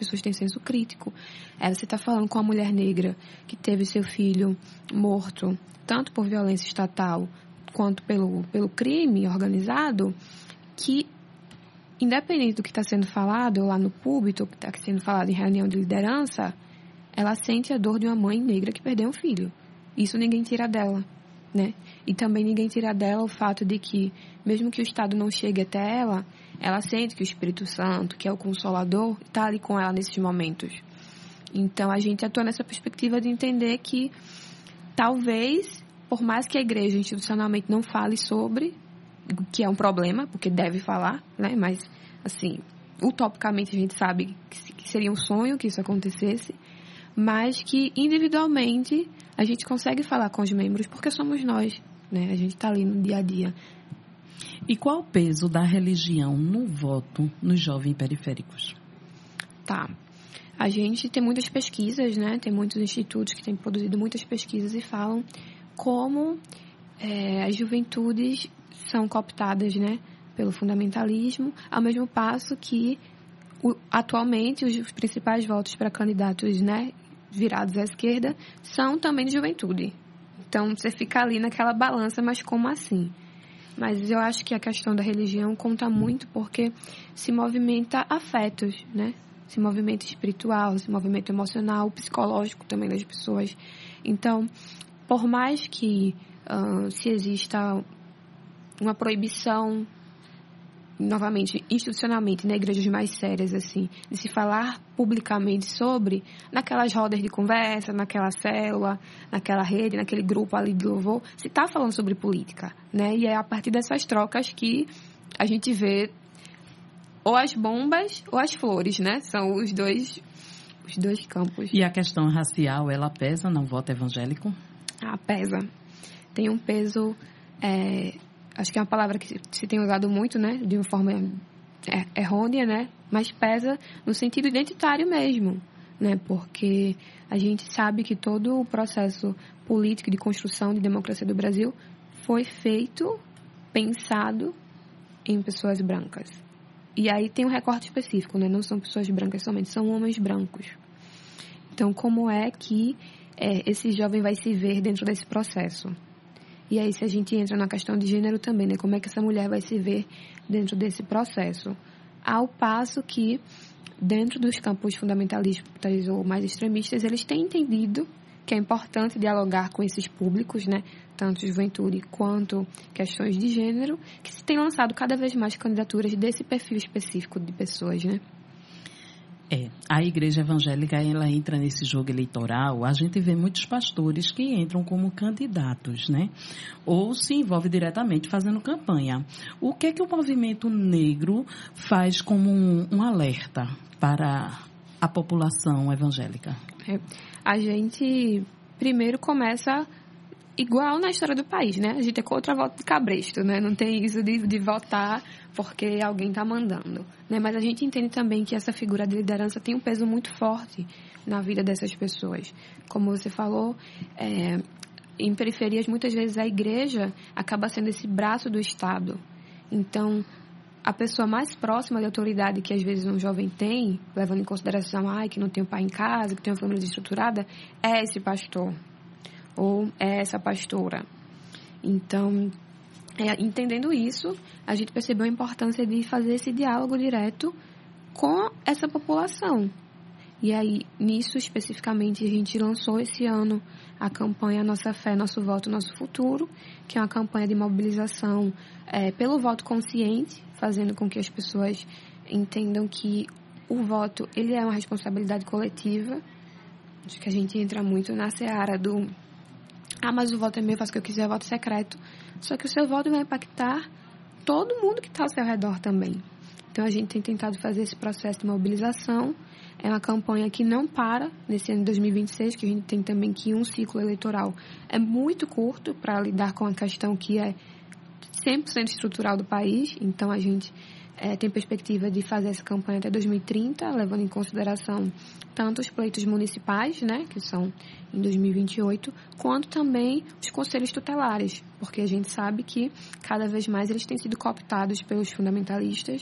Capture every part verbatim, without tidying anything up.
pessoas têm senso crítico. É, você está falando com uma mulher negra que teve seu filho morto, tanto por violência estatal quanto pelo, pelo crime organizado, que, independente do que está sendo falado ou lá no púlpito, ou que está sendo falado em reunião de liderança, ela sente a dor de uma mãe negra que perdeu um filho. Isso ninguém tira dela, né? E também ninguém tira dela o fato de que, mesmo que o Estado não chegue até ela, ela sente que o Espírito Santo, que é o Consolador, está ali com ela nesses momentos. Então, a gente atua nessa perspectiva de entender que, talvez, por mais que a igreja institucionalmente não fale sobre, que é um problema, porque deve falar, né? Mas, assim, utopicamente a gente sabe que seria um sonho que isso acontecesse, mas que individualmente a gente consegue falar com os membros porque somos nós, né? A gente está ali no dia a dia. E qual o peso da religião no voto nos jovens periféricos? Tá. A gente tem muitas pesquisas, né? Tem muitos institutos que têm produzido muitas pesquisas e falam como é, as juventudes são cooptadas, né, pelo fundamentalismo, ao mesmo passo que o, atualmente os, os principais votos para candidatos, né, virados à esquerda são também de juventude. Então você fica ali naquela balança, mas como assim? Mas eu acho que a questão da religião conta muito porque se movimenta afetos, né? Se movimenta espiritual, se movimenta emocional, psicológico também das pessoas. Então, por mais que uh, se exista uma proibição, novamente, institucionalmente, né, igrejas mais sérias, assim, de se falar publicamente sobre, naquelas rodas de conversa, naquela célula, naquela rede, naquele grupo ali de louvor, se está falando sobre política, né? E é a partir dessas trocas que a gente vê ou as bombas ou as flores, né? São os dois, os dois campos. E a questão racial, ela pesa no voto evangélico? Ah, pesa. Tem um peso... É, acho que é uma palavra que se tem usado muito, né? De uma forma errônea, né? Mas pesa no sentido identitário mesmo, né? Porque a gente sabe que todo o processo político de construção de democracia do Brasil foi feito, pensado em pessoas brancas. E aí tem um recorte específico, né? Não são pessoas brancas somente, são homens brancos. Então, como é que é, esse jovem vai se ver dentro desse processo? E aí, se a gente entra na questão de gênero também, né? Como é que essa mulher vai se ver dentro desse processo? Ao passo que, dentro dos campos fundamentalistas ou mais extremistas, eles têm entendido que é importante dialogar com esses públicos, né? Tanto juventude quanto questões de gênero, que se tem lançado cada vez mais candidaturas desse perfil específico de pessoas, né? É, a igreja evangélica, ela entra nesse jogo eleitoral, a gente vê muitos pastores que entram como candidatos, né? Ou se envolve diretamente fazendo campanha. O que que o movimento negro faz como um, um alerta para a população evangélica? É, a gente primeiro começa igual na história do país, né? A gente é contra voto de cabresto, né? Não tem isso de, de votar porque alguém está mandando, né? Mas a gente entende também que essa figura de liderança tem um peso muito forte na vida dessas pessoas. Como você falou, é, em periferias, muitas vezes a igreja acaba sendo esse braço do Estado. Então, a pessoa mais próxima da autoridade que às vezes um jovem tem, levando em consideração ai, que não tem um pai em casa, que tem uma família desestruturada, é esse pastor. Ou é essa pastora. Então, é, entendendo isso, a gente percebeu a importância de fazer esse diálogo direto com essa população. E aí, nisso especificamente, a gente lançou esse ano a campanha Nossa Fé, Nosso Voto, Nosso Futuro, que é uma campanha de mobilização é, pelo voto consciente, fazendo com que as pessoas entendam que o voto ele é uma responsabilidade coletiva. Acho que a gente entra muito na seara do ah, mas o voto é meu, eu faço o que eu quiser, voto secreto. Só que o seu voto vai impactar todo mundo que está ao seu redor também. Então, a gente tem tentado fazer esse processo de mobilização. É uma campanha que não para nesse ano de dois mil e vinte e seis, que a gente tem também que um ciclo eleitoral é muito curto para lidar com a questão que é cem por cento estrutural do país. Então, a gente é, tem perspectiva de fazer essa campanha até dois mil e trinta, levando em consideração tanto os pleitos municipais, né, que são em dois mil e vinte e oito, quanto também os conselhos tutelares, porque a gente sabe que cada vez mais eles têm sido cooptados pelos fundamentalistas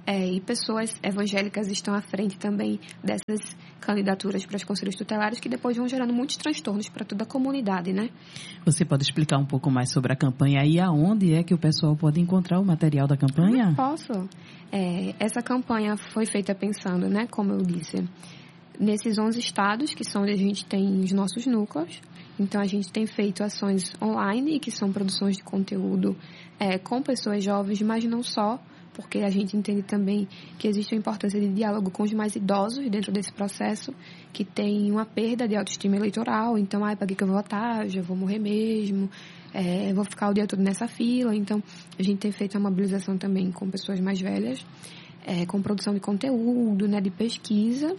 É, e pessoas evangélicas estão à frente também dessas candidaturas para os conselhos tutelares, que depois vão gerando muitos transtornos para toda a comunidade, né? Você pode explicar um pouco mais sobre a campanha e aonde é que o pessoal pode encontrar o material da campanha? Eu posso. É, essa campanha foi feita pensando, né, como eu disse, nesses onze estados, que são onde a gente tem os nossos núcleos. Então, a gente tem feito ações online, que são produções de conteúdo é, com pessoas jovens, mas não só, porque a gente entende também que existe a importância de diálogo com os mais idosos dentro desse processo, que tem uma perda de autoestima eleitoral. Então, ah, para que eu vou votar? Já vou morrer mesmo, é, vou ficar o dia todo nessa fila. Então, a gente tem feito a mobilização também com pessoas mais velhas, é, com produção de conteúdo, né, de pesquisa.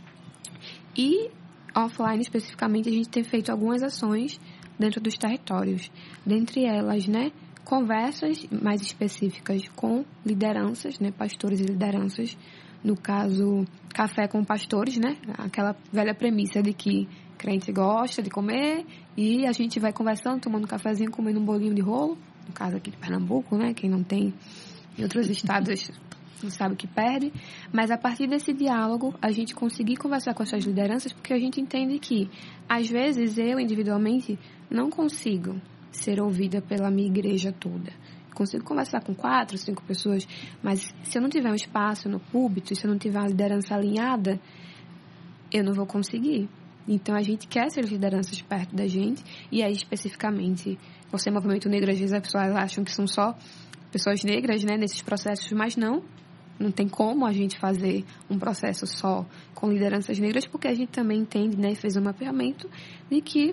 E, offline especificamente, a gente tem feito algumas ações dentro dos territórios. Dentre elas, né, conversas mais específicas com lideranças, né, pastores e lideranças, no caso, café com pastores, né, aquela velha premissa de que crente gosta de comer e a gente vai conversando, tomando um cafezinho, comendo um bolinho de rolo, no caso aqui de Pernambuco, né, quem não tem em outros estados não sabe o que perde, mas a partir desse diálogo, a gente conseguir conversar com essas lideranças, porque a gente entende que, às vezes, eu, individualmente, não consigo ser ouvida pela minha igreja toda. Consigo conversar com quatro, cinco pessoas, mas se eu não tiver um espaço no púlpito, se eu não tiver uma liderança alinhada, eu não vou conseguir. Então, a gente quer ser lideranças perto da gente, e aí, especificamente, você, Movimento Negro, às vezes as pessoas acham que são só pessoas negras, né, nesses processos, mas não. Não tem como a gente fazer um processo só com lideranças negras, porque a gente também entende, né, e fez um mapeamento de que,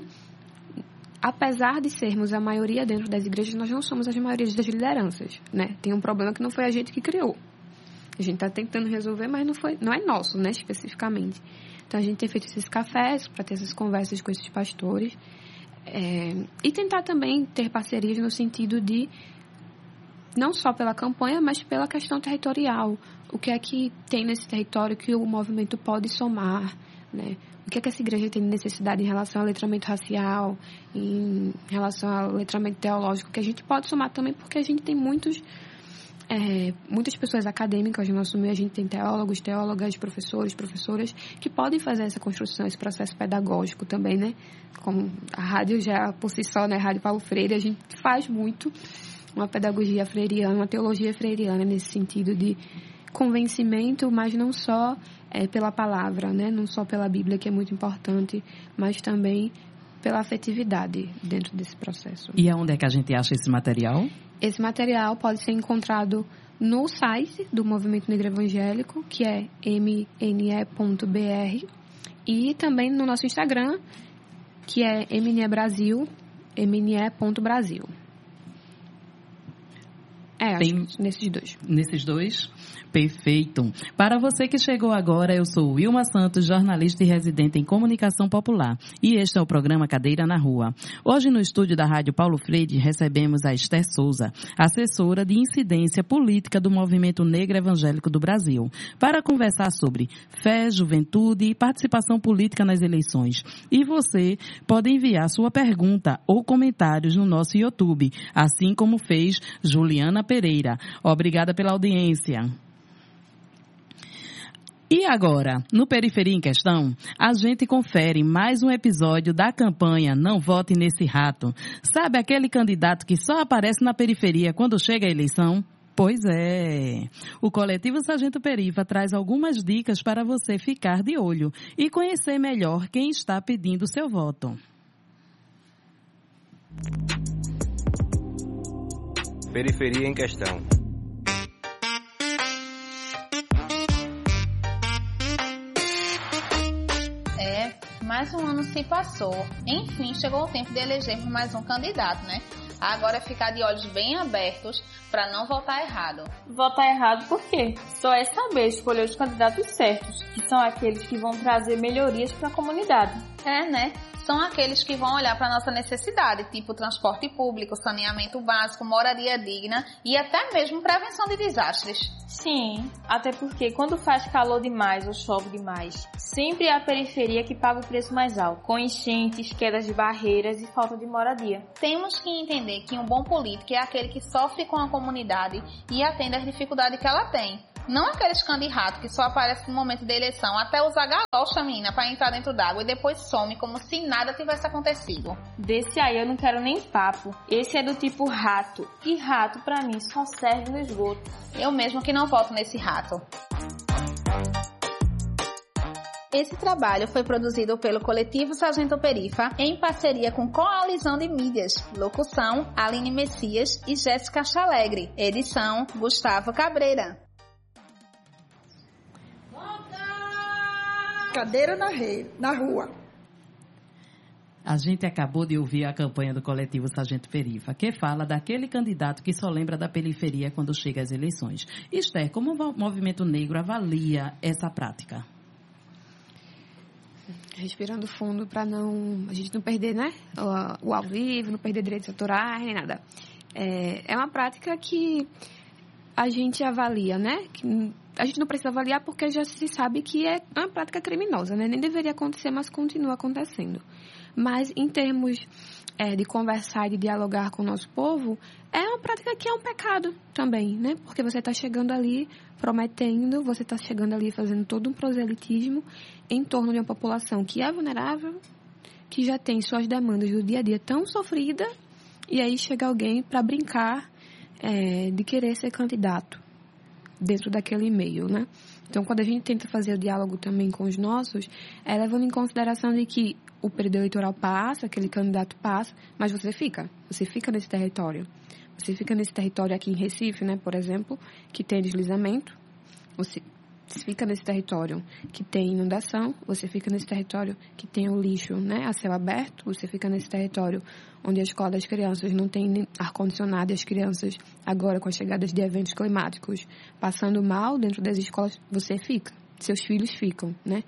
apesar de sermos a maioria dentro das igrejas, nós não somos as maiorias das lideranças, né? Tem um problema que não foi a gente que criou. A gente está tentando resolver, mas não, foi, não é nosso, né, especificamente. Então, a gente tem feito esses cafés para ter essas conversas com esses pastores, é, e tentar também ter parcerias no sentido de não só pela campanha, mas pela questão territorial. O que é que tem nesse território que o movimento pode somar, né? O que é que essa igreja tem de necessidade em relação ao letramento racial, em relação ao letramento teológico, que a gente pode somar também, porque a gente tem muitos, é, muitas pessoas acadêmicas no nosso meio, a gente tem teólogos, teólogas, professores, professoras, que podem fazer essa construção, esse processo pedagógico também, né? Como a rádio já, por si só, né? A Rádio Paulo Freire, a gente faz muito uma pedagogia freiriana, uma teologia freiriana nesse sentido de convencimento, mas não só é, pela palavra, né? Não só pela Bíblia, que é muito importante, mas também pela afetividade dentro desse processo. E aonde é que a gente acha esse material? Esse material pode ser encontrado no site do Movimento Negro Evangélico, que é m n e ponto b r, e também no nosso Instagram, que é m n e brasil, m n e ponto brasil. É, Tem... acho que nesses dois. Nesses dois? Perfeito. Para você que chegou agora, eu sou Wilma Santos, jornalista e residente em comunicação popular. E este é o programa Cadeira na Rua. Hoje no estúdio da Rádio Paulo Freire recebemos a Esther Souza, assessora de incidência política do Movimento Negro Evangélico do Brasil, para conversar sobre fé, juventude e participação política nas eleições. E você pode enviar sua pergunta ou comentários no nosso YouTube, assim como fez Juliana Pereira. Obrigada pela audiência. E agora, no Periferia em Questão, a gente confere mais um episódio da campanha Não Vote Nesse Rato. Sabe aquele candidato que só aparece na periferia quando chega a eleição? Pois é. O coletivo Sargento Perifa traz algumas dicas para você ficar de olho e conhecer melhor quem está pedindo seu voto. Periferia em Questão. Mais um ano se passou. Enfim, chegou o tempo de elegermos mais um candidato, né? Agora é ficar de olhos bem abertos para não votar errado. Votar errado por quê? Só é saber escolher os candidatos certos, que são aqueles que vão trazer melhorias para a comunidade. É, né? São aqueles que vão olhar para a nossa necessidade, tipo transporte público, saneamento básico, moradia digna e até mesmo prevenção de desastres. Sim, até porque quando faz calor demais ou chove demais, sempre é a periferia que paga o preço mais alto, com enchentes, quedas de barreiras e falta de moradia. Temos que entender que um bom político é aquele que sofre com a comunidade e atende às dificuldades que ela tem. Não aqueles candidatos que só aparecem no momento da eleição, até usar galocha, menina, para entrar dentro d'água e depois some como se nada tivesse acontecido. Desse aí eu não quero nem papo. Esse é do tipo rato. E rato, pra mim, só serve no esgoto. Eu mesmo que não voto nesse rato. Esse trabalho foi produzido pelo Coletivo Sargento Perifa em parceria com Coalizão de Mídias. Locução, Aline Messias e Jéssica Chalegre. Edição, Gustavo Cabreira. Cadeira na, rede, na rua. A gente acabou de ouvir a campanha do Coletivo Sargento Perifa, que fala daquele candidato que só lembra da periferia quando chega às eleições. Esther, como o movimento negro avalia essa prática? Respirando fundo para não a gente não perder, né, o, o ao vivo, não perder direitos autorais, nem nada. É, é uma prática que a gente avalia, né? Que a gente não precisa avaliar porque já se sabe que é uma prática criminosa, né? Nem deveria acontecer, mas continua acontecendo. Mas em termos é, de conversar e de dialogar com o nosso povo, é uma prática que é um pecado também, né? Porque você está chegando ali prometendo, você está chegando ali fazendo todo um proselitismo em torno de uma população que é vulnerável, que já tem suas demandas do dia a dia tão sofrida, e aí chega alguém para brincar é, de querer ser candidato dentro daquele meio, né? Então, quando a gente tenta fazer o diálogo também com os nossos, é levando em consideração de que o período eleitoral passa, aquele candidato passa, mas você fica, você fica nesse território. Você fica nesse território aqui em Recife, né, por exemplo, que tem deslizamento, você fica nesse território que tem inundação, você fica nesse território que tem o lixo, né, a céu aberto, você fica nesse território onde a escola das crianças não tem ar-condicionado e as crianças, agora com as chegadas de eventos climáticos, passando mal dentro das escolas, você fica, seus filhos ficam, né?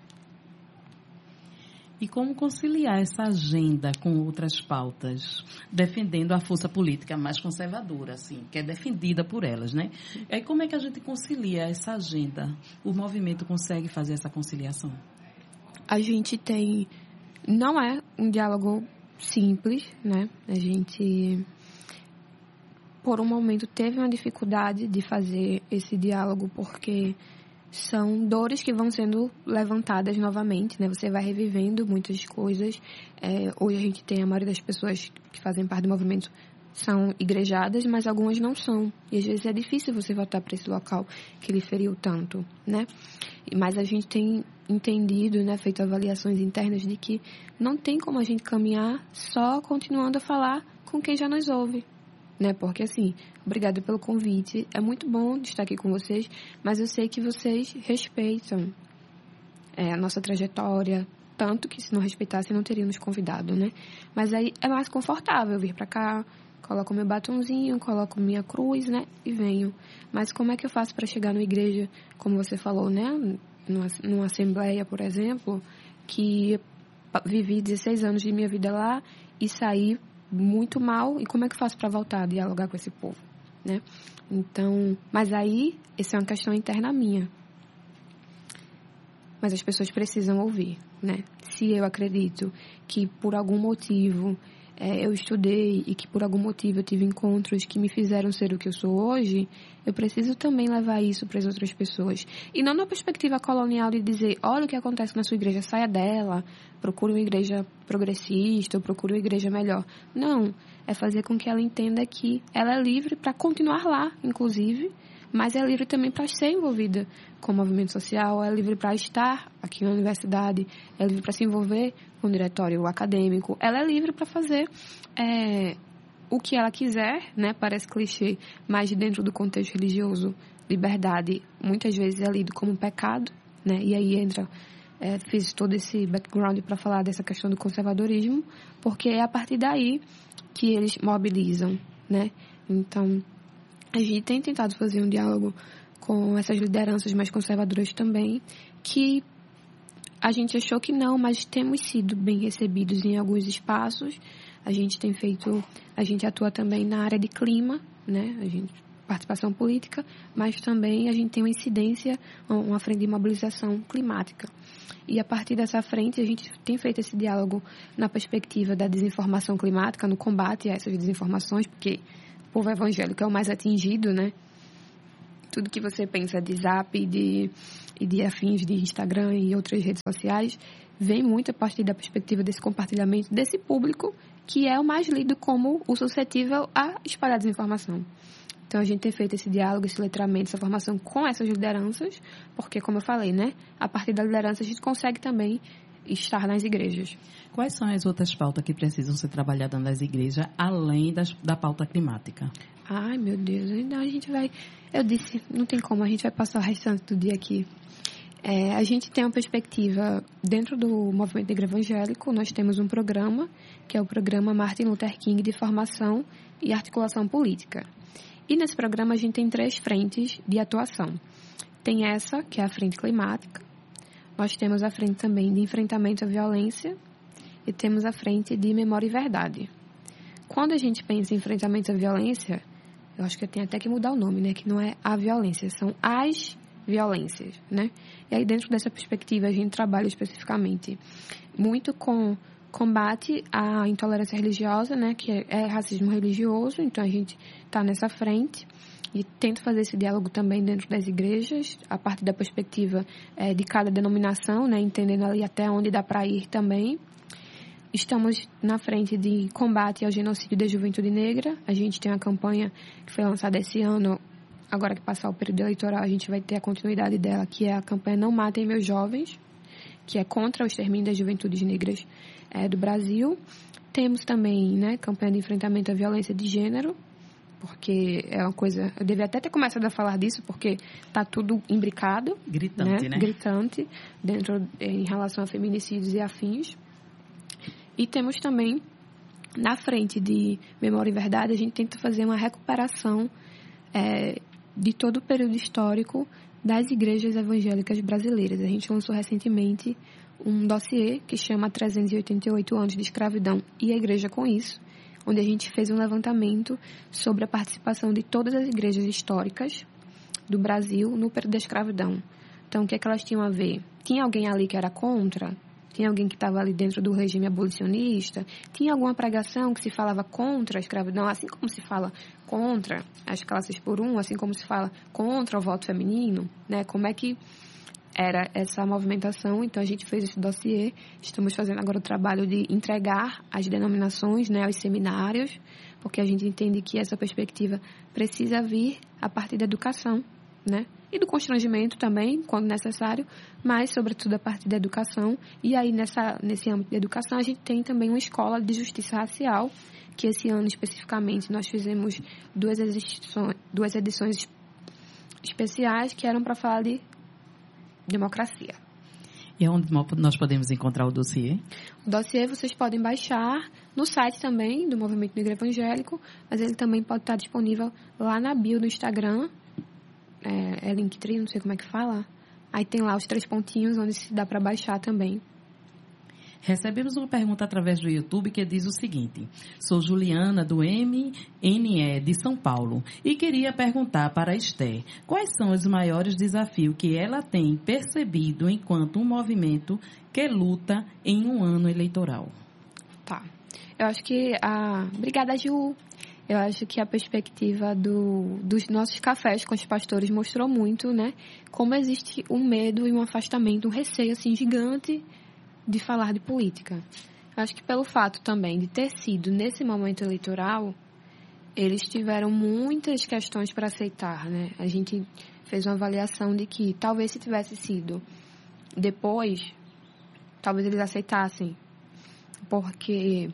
E como conciliar essa agenda com outras pautas, defendendo a força política mais conservadora, assim, que é defendida por elas, né? E aí como é que a gente concilia essa agenda? O movimento consegue fazer essa conciliação? A gente tem... Não é um diálogo simples, né? A gente, por um momento, teve uma dificuldade de fazer esse diálogo, porque são dores que vão sendo levantadas novamente, né? Você vai revivendo muitas coisas. É, hoje a gente tem a maioria das pessoas que fazem parte do movimento são igrejadas, mas algumas não são. E às vezes é difícil você voltar para esse local que lhe feriu tanto, né? Mas a gente tem entendido, né, feito avaliações internas de que não tem como a gente caminhar só continuando a falar com quem já nos ouve. Né? Porque, assim, obrigada pelo convite. É muito bom estar aqui com vocês, mas eu sei que vocês respeitam é, a nossa trajetória, tanto que se não respeitassem não teriam nos convidado, né? Mas aí é mais confortável vir pra cá, coloco meu batonzinho, coloco minha cruz, né? E venho. Mas como é que eu faço para chegar numa igreja, como você falou, né? Numa, numa assembleia, por exemplo, que vivi dezesseis anos de minha vida lá e saí muito mal, e como é que eu faço para voltar a dialogar com esse povo, né? Então, mas aí, essa é uma questão interna minha. Mas as pessoas precisam ouvir, né? Se eu acredito que por algum motivo é, eu estudei e que por algum motivo eu tive encontros que me fizeram ser o que eu sou hoje, eu preciso também levar isso para as outras pessoas. E não na perspectiva colonial de dizer, olha o que acontece na sua igreja, saia dela, procure uma igreja progressista, ou procure uma igreja melhor. Não, é fazer com que ela entenda que ela é livre para continuar lá, inclusive, mas é livre também para ser envolvida com o movimento social, é livre para estar aqui na universidade, é livre para se envolver com o diretório acadêmico, ela é livre para fazer é, o que ela quiser, né? Parece clichê, mas dentro do contexto religioso, liberdade muitas vezes é lido como um pecado, né? E aí entra, é, fiz todo esse background para falar dessa questão do conservadorismo, porque é a partir daí que eles mobilizam, né? Então, a gente tem tentado fazer um diálogo com essas lideranças mais conservadoras também, que a gente achou que não, mas temos sido bem recebidos em alguns espaços. A gente tem feito, a gente atua também na área de clima, né? A gente, participação política, mas também a gente tem uma incidência, uma frente de mobilização climática. E a partir dessa frente, a gente tem feito esse diálogo na perspectiva da desinformação climática, no combate a essas desinformações, porque o povo evangélico é o mais atingido, né? tudo que você pensa de Zap de, e de afins de Instagram e outras redes sociais, vem muito a partir da perspectiva desse compartilhamento desse público que é o mais lido como o suscetível a espalhar desinformação. Então, a gente tem feito esse diálogo, esse letramento, essa formação com essas lideranças, porque, como eu falei, né, a partir da liderança a gente consegue também estar nas igrejas. Quais são as outras pautas que precisam ser trabalhadas nas igrejas, além das, da pauta climática? Ai, meu Deus, ainda a gente vai... Eu disse, não tem como, a gente vai passar o restante do dia aqui. É, a gente tem uma perspectiva, dentro do Movimento Negro Evangélico, nós temos um programa, que é o programa Martin Luther King de Formação e Articulação Política. E nesse programa a gente tem três frentes de atuação. Tem essa, que é a frente climática, nós temos a frente também de enfrentamento à violência e temos a frente de memória e verdade. Quando a gente pensa em enfrentamento à violência, eu acho que eu tenho até que mudar o nome, né? Que não é a violência, são as violências, né? E aí, dentro dessa perspectiva, a gente trabalha especificamente muito com combate à intolerância religiosa, né? Que é, é racismo religioso, então a gente está nessa frente e tenta fazer esse diálogo também dentro das igrejas, a partir da perspectiva é, de cada denominação, né? Entendendo ali até onde dá para ir também. Estamos na frente de combate ao genocídio da juventude negra. A gente tem uma campanha que foi lançada esse ano. Agora que passar o período eleitoral, a gente vai ter a continuidade dela, que é a campanha Não Matem Meus Jovens, que é contra o extermínio das juventudes negras é, do Brasil. Temos também, né, campanha de enfrentamento à violência de gênero, porque é uma coisa... Eu devia até ter começado a falar disso, porque está tudo imbricado. Gritante, né? né? Gritante, dentro, em relação a feminicídios e afins. E temos também, na frente de Memória e Verdade, a gente tenta fazer uma recuperação é, de todo o período histórico das igrejas evangélicas brasileiras. A gente lançou recentemente um dossiê que chama trezentos e oitenta e oito anos de escravidão e a igreja com isso, onde a gente fez um levantamento sobre a participação de todas as igrejas históricas do Brasil no período da escravidão. Então, o que é que elas tinham a ver? Tinha alguém ali que era contra? Tinha alguém que estava ali dentro do regime abolicionista? Tinha alguma pregação que se falava contra a escravidão, assim como se fala contra as classes por um, assim como se fala contra o voto feminino, né? Como é que era essa movimentação? Então, a gente fez esse dossiê. Estamos fazendo agora o trabalho de entregar as denominações, né, aos seminários, porque a gente entende que essa perspectiva precisa vir a partir da educação, né? E do constrangimento também, quando necessário, mas, sobretudo, a partir da educação. E aí, nessa, nesse âmbito da educação, a gente tem também uma escola de justiça racial, que esse ano, especificamente, nós fizemos duas edições, duas edições especiais que eram para falar de democracia. E onde nós podemos encontrar o dossiê? O dossiê vocês podem baixar no site também do Movimento Negro Evangélico, mas ele também pode estar disponível lá na bio do Instagram. É, é Linktree, não sei como é que fala. Aí tem lá os três pontinhos onde se dá para baixar também. Recebemos uma pergunta através do YouTube que diz o seguinte: sou Juliana do M N E de São Paulo e queria perguntar para a Esther quais são os maiores desafios que ela tem percebido enquanto um movimento que luta em um ano eleitoral. Tá. Eu acho que a... Obrigada, Ju. Eu acho que a perspectiva do, dos nossos cafés com os pastores mostrou muito, né? Como existe um medo e um afastamento, um receio, assim, gigante de falar de política. Eu acho que pelo fato também de ter sido nesse momento eleitoral, eles tiveram muitas questões para aceitar, né? A gente fez uma avaliação de que talvez se tivesse sido depois, talvez eles aceitassem, porque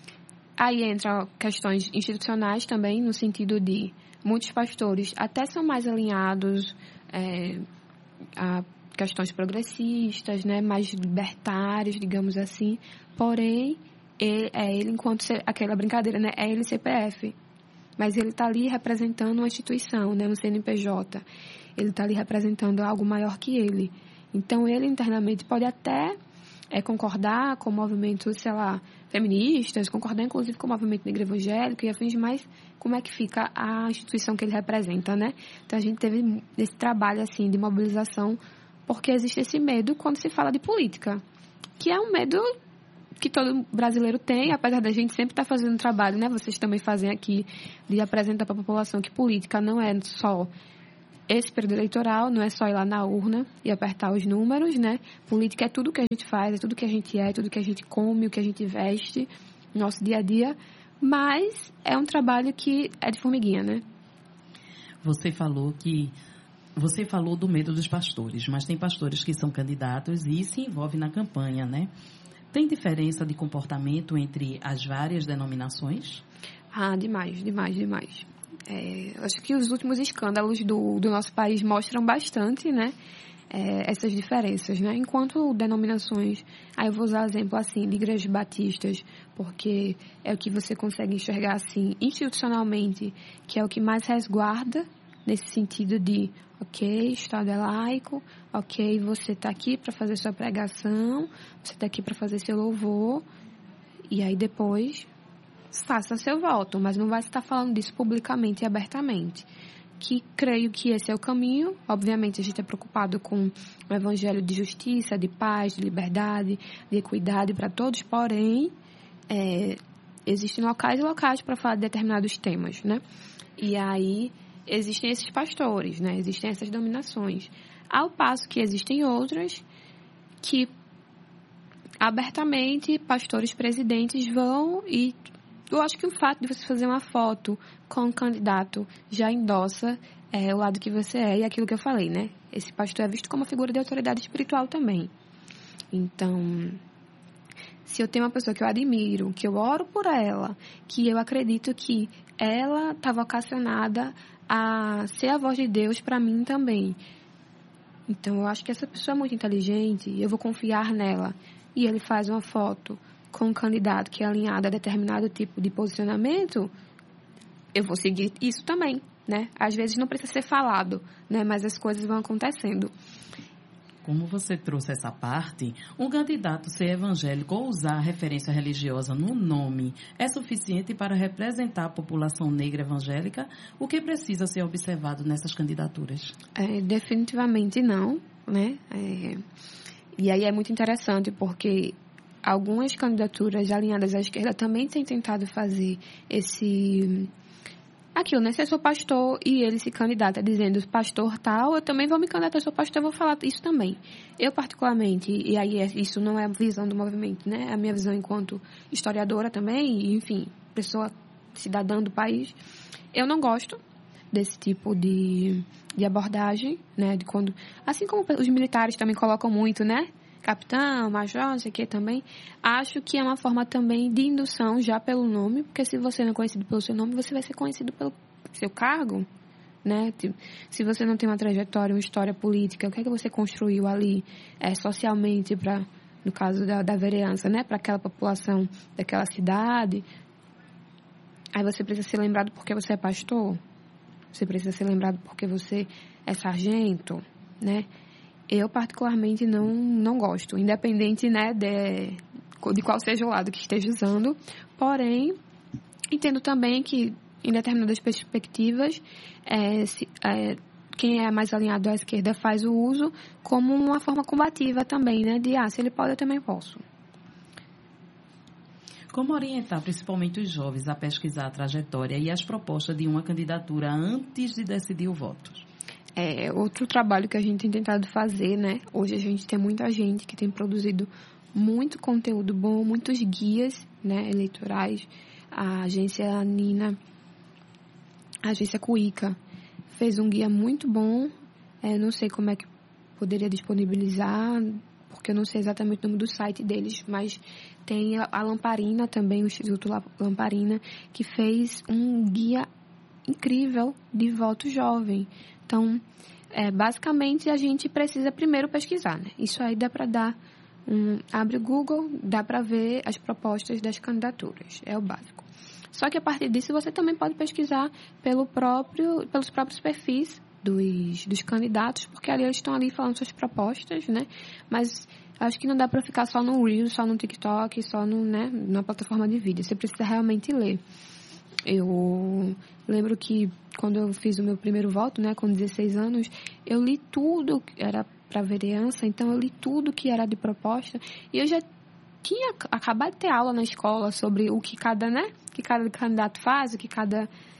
aí entra questões institucionais também, no sentido de muitos pastores até são mais alinhados é, a questões progressistas, né, mais libertários, digamos assim, porém, ele, é ele enquanto, aquela brincadeira, né, é ele C P F, mas ele está ali representando uma instituição, né, um C N P J, ele está ali representando algo maior que ele, então ele internamente pode até é, concordar com movimentos, sei lá, feministas, concordar inclusive com o movimento negro evangélico e afins, mas como é que fica a instituição que ele representa, né? Então a gente teve esse trabalho assim de mobilização, porque existe esse medo quando se fala de política, que é um medo que todo brasileiro tem, apesar da gente sempre estar tá fazendo trabalho, né? Vocês também fazem aqui, de apresentar para a população que política não é só esse período eleitoral não é só ir lá na urna e apertar os números, né? Política é tudo que a gente faz, é tudo que a gente é, tudo que a gente come, o que a gente veste, nosso dia a dia, mas é um trabalho que é de formiguinha, né? Você falou que você falou do medo dos pastores, mas tem pastores que são candidatos e se envolvem na campanha, né? Tem diferença de comportamento entre as várias denominações? Ah, demais, demais, demais. É, acho que os últimos escândalos do, do nosso país mostram bastante, né, é, essas diferenças, né? Enquanto denominações, aí eu vou usar exemplo assim de igrejas batistas, porque é o que você consegue enxergar assim institucionalmente, que é o que mais resguarda nesse sentido de, ok, Estado é laico, ok, você está aqui para fazer sua pregação, você está aqui para fazer seu louvor, e aí depois faça seu voto, mas não vai estar falando disso publicamente e abertamente. Que creio que esse é o caminho. Obviamente, a gente é preocupado com o evangelho de justiça, de paz, de liberdade, de equidade para todos, porém, é, existem locais e locais para falar de determinados temas, né? E aí, existem esses pastores, né? Existem essas dominações. Ao passo que existem outras que, abertamente, pastores presidentes vão e eu acho que o fato de você fazer uma foto com um candidato já endossa é, o lado que você é e aquilo que eu falei, né? Esse pastor é visto como uma figura de autoridade espiritual também. Então, se eu tenho uma pessoa que eu admiro, que eu oro por ela, que eu acredito que ela está vocacionada a ser a voz de Deus para mim também. Então, eu acho que essa pessoa é muito inteligente, eu vou confiar nela. E ele faz uma foto com um candidato que é alinhado a determinado tipo de posicionamento, eu vou seguir isso também, né? Às vezes não precisa ser falado, né? Mas as coisas vão acontecendo. Como você trouxe essa parte, um candidato ser evangélico ou usar referência religiosa no nome é suficiente para representar a população negra evangélica? O que precisa ser observado nessas candidaturas? É, definitivamente não, né? É, e aí é muito interessante porque algumas candidaturas alinhadas à esquerda também têm tentado fazer esse... Aquilo, né? Se eu sou pastor e ele se candidata dizendo pastor tal, eu também vou me candidatar, eu sou pastor, eu vou falar isso também. Eu, particularmente, e aí isso não é a visão do movimento, né? É a minha visão enquanto historiadora também, e, enfim, pessoa cidadã do país, eu não gosto desse tipo de, de abordagem, né? De quando, assim como os militares também colocam muito, né? Capitão, major, não sei o que também. Acho que é uma forma também de indução já pelo nome, porque se você não é conhecido pelo seu nome, você vai ser conhecido pelo seu cargo, né? Se você não tem uma trajetória, uma história política, o que é que você construiu ali é, socialmente para, no caso da, da vereança, né? Para aquela população daquela cidade. Aí você precisa ser lembrado porque você é pastor, você precisa ser lembrado porque você é sargento, né? Eu, particularmente, não, não gosto, independente, né, de, de qual seja o lado que esteja usando. Porém, entendo também que, em determinadas perspectivas, é, se, é, quem é mais alinhado à esquerda faz o uso como uma forma combativa também, né, de, ah, se ele pode, eu também posso. Como orientar, principalmente os jovens, a pesquisar a trajetória e as propostas de uma candidatura antes de decidir o voto? É, outro trabalho que a gente tem tentado fazer, né? Hoje a gente tem muita gente que tem produzido muito conteúdo bom, muitos guias, né, eleitorais. A agência Nina, a agência Cuica, fez um guia muito bom. É, não sei como é que poderia disponibilizar, porque eu não sei exatamente o nome do site deles, mas tem a, a Lamparina também, o Instituto Lamparina, que fez um guia incrível de voto jovem. Então, é, basicamente, a gente precisa primeiro pesquisar, né? Isso aí dá para dar um... Abre o Google, dá para ver as propostas das candidaturas. É o básico. Só que, a partir disso, você também pode pesquisar pelo próprio, pelos próprios perfis dos, dos candidatos, porque ali eles estão ali falando suas propostas, né? Mas acho que não dá para ficar só no Reels, só no TikTok, só no, né, na plataforma de vídeo. Você precisa realmente ler. Eu lembro que quando eu fiz o meu primeiro voto, né, com dezesseis anos, eu li tudo que era para vereança, então eu li tudo que era de proposta e eu já tinha acabado de ter aula na escola sobre o que cada, né, que cada candidato faz, o que cada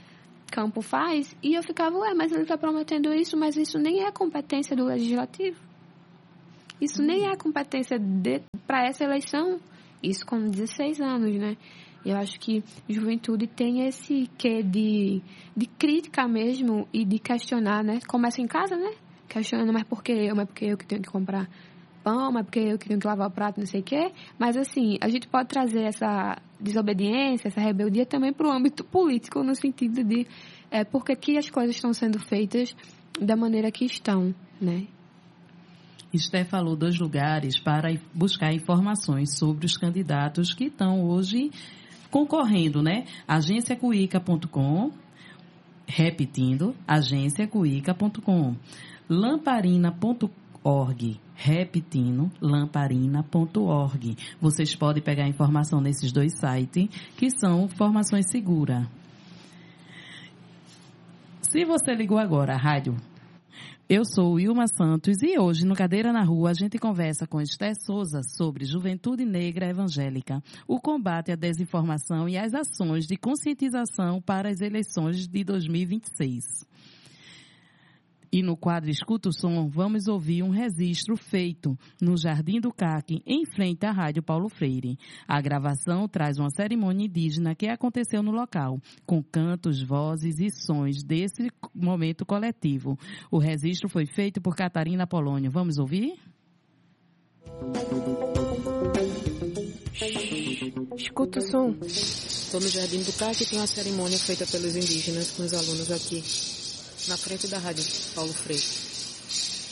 campo faz, e eu ficava, ué, mas ele está prometendo isso, mas isso nem é competência do Legislativo. Isso nem é competência para essa eleição, isso com dezesseis anos, né? Eu acho que juventude tem esse quê de, de crítica mesmo e de questionar, né? Começa em casa, né? Questionando, mas por que eu? Mas por que eu que tenho que comprar pão? Mas por que eu que tenho que lavar o prato? Não sei o quê. Mas, assim, a gente pode trazer essa desobediência, essa rebeldia também para o âmbito político, no sentido de é, por que as coisas estão sendo feitas da maneira que estão, né? Esté falou dos lugares para buscar informações sobre os candidatos que estão hoje concorrendo, né? agência cuica ponto com, repetindo, agência cuica ponto com, lamparina ponto org, repetindo, lamparina ponto org. Vocês podem pegar informação nesses dois sites, que são informações seguras. Se você ligou agora à rádio, eu sou Wilma Santos e hoje no Cadeira na Rua a gente conversa com Esther Souza sobre Juventude Negra Evangélica, o combate à desinformação e as ações de conscientização para as eleições de dois mil e vinte e seis. E no quadro Escuta o Som, vamos ouvir um registro feito no Jardim do C A C, em frente à Rádio Paulo Freire. A gravação traz uma cerimônia indígena que aconteceu no local, com cantos, vozes e sons desse momento coletivo. O registro foi feito por Catarina Polônio. Vamos ouvir? Escuta o som. Estou no Jardim do C A C e tem uma cerimônia feita pelos indígenas com os alunos aqui, na frente da Rádio Paulo Freire.